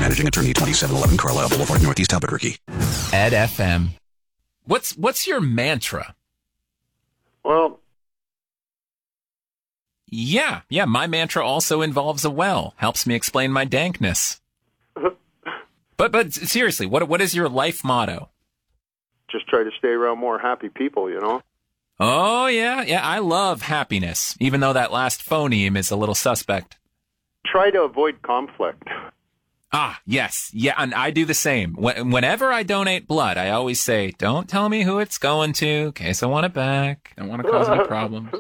Managing Attorney, 2711 Carlisle Boulevard, Northeast Albuquerque. Ed FM. What's your mantra? Well, Yeah, my mantra also involves a well. Helps me explain my dankness. But seriously, what is your life motto? just try to stay around more happy people, you know? Oh, yeah, I love happiness, even though that last phoneme is a little suspect. Try to avoid conflict. Ah, yes. Yeah, and I do the same. Whenever I donate blood, I always say, don't tell me who it's going to, in case I want it back. Don't want to cause any problems.